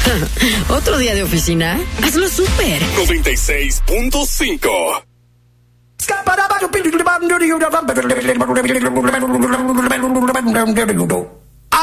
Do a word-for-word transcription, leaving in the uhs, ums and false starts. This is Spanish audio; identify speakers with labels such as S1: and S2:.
S1: ¿Otro día de oficina? Hazlo súper.
S2: noventa y seis punto cinco.